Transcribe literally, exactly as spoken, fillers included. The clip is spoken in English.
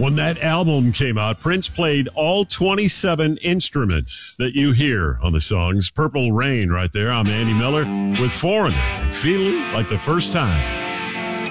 When that album came out, Prince played all twenty-seven instruments that you hear on the songs. Purple Rain right there. I'm Andy Miller with Foreigner and Feeling Like the First Time.